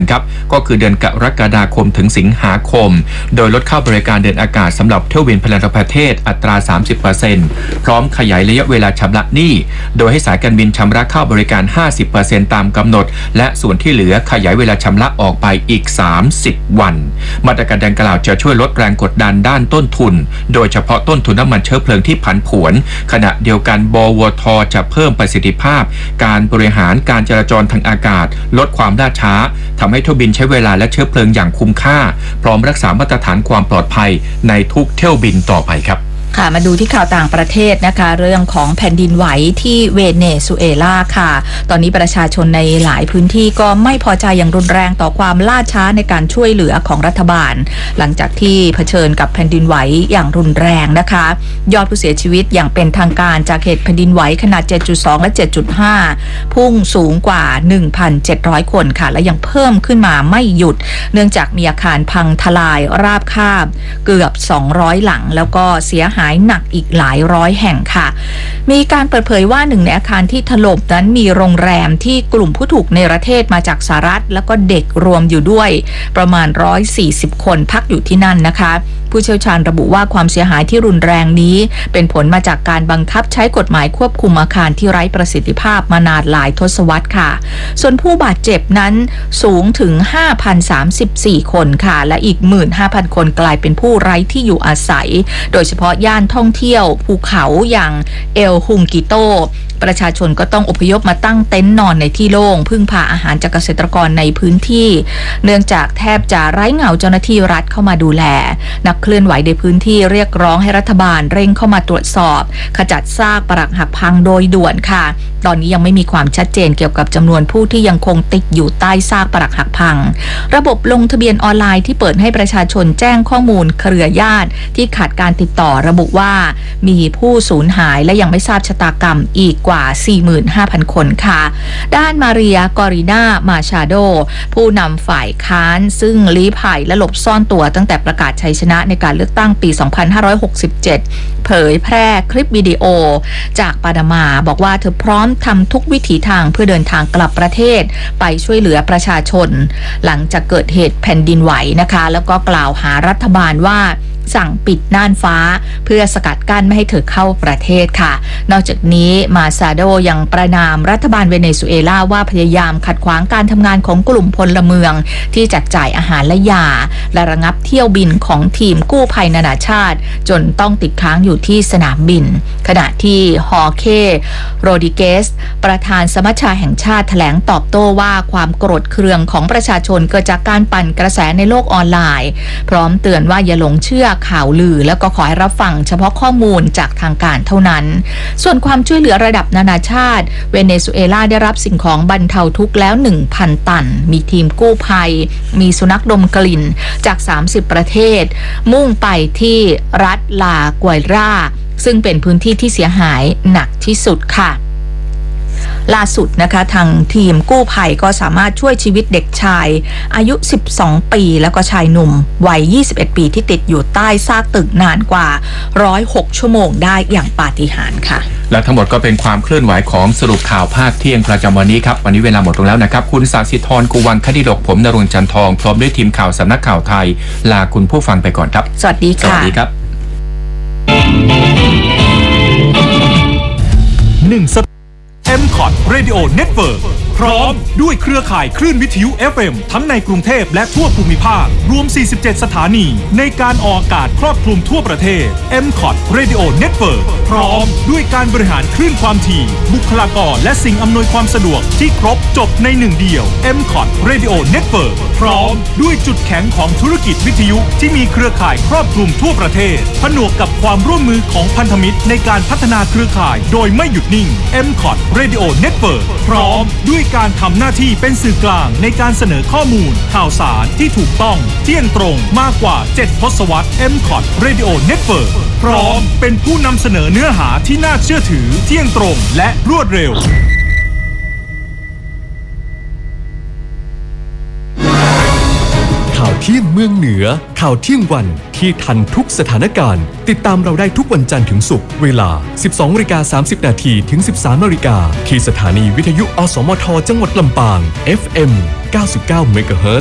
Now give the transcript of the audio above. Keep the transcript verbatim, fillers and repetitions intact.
ครับก็คือเดือนกรกฎาคมถึงสิงหาคมโดยลดค่าบริการเดินอากาศสำหรับเที่ยวบินพลังประเทศอัตรา สามสิบเปอร์เซ็นต์ พร้อมขยายระยะเวลาชำระหนี้โดยให้สายการบินชำระค่าบริการ ห้าสิบเปอร์เซ็นต์ ตามกำหนดและส่วนที่เหลือขยายเวลาชำระออกไปอีกสามสิบวันมาตรการดังกล่าวจะช่วยลดแรงกดดันด้านต้นทุนโดยเฉพาะต้นทุนน้ำมันเชื้อเพลิงที่ผันผวนขณะเดียวกันบวท.จะเพิ่มประสิทธิภาพการบริหารการจราจรทางอากาศลดความล่าช้าทำให้เที่ยวบินใช้เวลาและเชื้อเพลิงอย่างคุ้มค่าพร้อมรักษามาตรฐานความปลอดภัยในทุกเที่ยวบินต่อไปครับค่ะมาดูที่ข่าวต่างประเทศนะคะเรื่องของแผ่นดินไหวที่เวเนซุเอลาค่ะตอนนี้ประชาชนในหลายพื้นที่ก็ไม่พอใจอย่างรุนแรงต่อความล่าช้าในการช่วยเหลือของรัฐบาลหลังจากที่เผชิญกับแผ่นดินไหวอย่างรุนแรงนะคะยอดผู้เสียชีวิตอย่างเป็นทางการจากเหตุแผ่นดินไหวขนาด เจ็ดจุดสอง และ เจ็ดจุดห้า พุ่งสูงกว่า หนึ่งพันเจ็ดร้อย คนค่ะและยังเพิ่มขึ้นมาไม่หยุดเนื่องจากมีอาคารพังทลายราบคาบเกือบสองร้อยหลังแล้วก็เสียหายหนักอีกหลายร้อยแห่งค่ะมีการเปิดเผยว่าหนึ่งในอาคารที่ถล่มนั้นมีโรงแรมที่กลุ่มผู้ถูกเนรเทศมาจากสหรัฐแล้วก็เด็กรวมอยู่ด้วยประมาณหนึ่งร้อยสี่สิบคนพักอยู่ที่นั่นนะคะผู้เชี่ยวชาญระบุว่าความเสียหายที่รุนแรงนี้เป็นผลมาจากการบังคับใช้กฎหมายควบคุมอาคารที่ไร้ประสิทธิภาพมานานหลายทศวรรษค่ะส่วนผู้บาดเจ็บนั้นสูงถึง ห้าพันสามสิบสี่ คนค่ะและอีก หนึ่งหมื่นห้าพัน คนกลายเป็นผู้ไร้ที่อยู่อาศัยโดยเฉพาะย่านท่องเที่ยวภูเขาอย่างเอลฮุงกิโตประชาชนก็ต้องอพยพมาตั้งเต็นท์นอนในที่โล่งพึ่งพาอาหารจากเกษตรกรในพื้นที่เนื่องจากแทบจะไร้เงาเจ้าหน้าที่รัฐเข้ามาดูแลนักเคลื่อนไหวในพื้นที่เรียกร้องให้รัฐบาลเร่งเข้ามาตรวจสอบขจัดซากปรักหักพังโดยด่วนค่ะตอนนี้ยังไม่มีความชัดเจนเกี่ยวกับจำนวนผู้ที่ยังคงติดอยู่ใต้ซากปรักหักพังระบบลงทะเบียนออนไลน์ที่เปิดให้ประชาชนแจ้งข้อมูลเครือญาติที่ขาดการติดต่อระบุว่ามีผู้สูญหายและยังไม่ทราบชะตากรรมอีกกว่า สี่หมื่นห้าพัน คนค่ะด้านมาเรียกอริน่ามาชาโดผู้นำฝ่ายค้านซึ่งลี้ภัยและหลบซ่อนตัวตั้งแต่ประกาศชัยชนะในการเลือกตั้งปี สองพันห้าร้อยหกสิบเจ็ด เผยแพร่คลิปวิดีโอจากปานามาบอกว่าเธอพร้อมทำทุกวิถีทางเพื่อเดินทางกลับประเทศไปช่วยเหลือประชาชนหลังจากเกิดเหตุแผ่นดินไหวนะคะแล้วก็กล่าวหารัฐบาลว่าสั่งปิดน่านฟ้าเพื่อสกัดกั้นไม่ให้เธอเข้าประเทศค่ะนอกจากนี้มาซาโดยังประณามรัฐบาลเวเนซุเอลาว่าพยายามขัดขวางการทำงานของกลุ่มพลเมืองที่แจกจ่ายอาหารและยาและระงับเที่ยวบินของทีมกู้ภัยนานาชาติจนต้องติดค้างอยู่ที่สนามบินขณะที่ฮอร์เคโรดิเกสประธานสมัชชาแห่งชาติแถลงตอบโต้ว่าความโกรธเคืองของประชาชนเกิดจากการปั่นกระแสในโลกออนไลน์พร้อมเตือนว่าอย่าหลงเชื่อข่าวลือแล้วก็ขอให้รับฟังเฉพาะข้อมูลจากทางการเท่านั้นส่วนความช่วยเหลือระดับนานาชาติเวเนซุเอลาได้รับสิ่งของบรรเทาทุกข์แล้ว หนึ่งพัน ตันมีทีมกู้ภัยมีสุนัขดมกลิ่นจากสามสิบประเทศมุ่งไปที่รัฐลากวยราซึ่งเป็นพื้นที่ที่เสียหายหนักที่สุดค่ะล่าสุดนะคะทางทีมกู้ภัยก็สามารถช่วยชีวิตเด็กชายอายุสิบสองปีแล้วก็ชายหนุ่มวัยยี่สิบเอ็ดปีที่ติดอยู่ใต้ซากตึกนานกว่าหนึ่งร้อยหกชั่วโมงได้อย่างปาฏิหาริย์ค่ะและทั้งหมดก็เป็นความเคลื่อนไหวของสรุปข่าวภาคเที่ยงประจำวันนี้ครับวันนี้เวลาหมดลงแล้วนะครับคุณศาสิธรกุวันคดิดกผมนรงค์จันทองพร้อมด้วยทีมข่าวสำนักข่าวไทยลาคุณผู้ฟังไปก่อนครับสวัสดีค่ะสวัสดีครับหนึ่งเอ็ม คอท Radio Network พร้อมด้วยเครือข่ายคลื่นวิทยุ เอฟ เอ็ม ทั้งในกรุงเทพและทั่วภูมิภาครวมสี่สิบเจ็ดสถานีในการออกอากาศครอบคลุมทั่วประเทศ เอ็ม คอท Radio Network พร้อมด้วยการบริหารคลื่นความถี่บุคลากรและสิ่งอำนวยความสะดวกที่ครบจบในหนึ่งเดียว เอ็ม คอท Radio Network พร้อมด้วยจุดแข็งของธุรกิจวิทยุที่มีเครือข่ายครอบคลุมทั่วประเทศผนวกกับความร่วมมือของพันธมิตรในการพัฒนาเครือข่ายโดยไม่หยุดนิ่ง เอ็ม คอท Radio Network พร้อมด้วยการทำหน้าที่เป็นสื่อกลางในการเสนอข้อมูลข่าวสารที่ถูกต้องเที่ยงตรงมากกว่าเจ็ดทศวรรษ เอ็ม คอท Radio Network พร้อมเป็นผู้นำเสนอเนื้อหาที่น่าเชื่อถือเที่ยงตรงและรวดเร็วข่าวเที่ยงเมืองเหนือข่าวเที่ยงวันที่ทันทุกสถานการณ์ติดตามเราได้ทุกวันจันทร์ถึงศุกร์เวลา สิบสองนาฬิกาสามสิบนาทีถึง สิบสามนาฬิกาที่สถานีวิทยุอสมทจังหวัดลำปาง เอฟ เอ็ม เก้าสิบเก้า เมกะเฮิรตซ์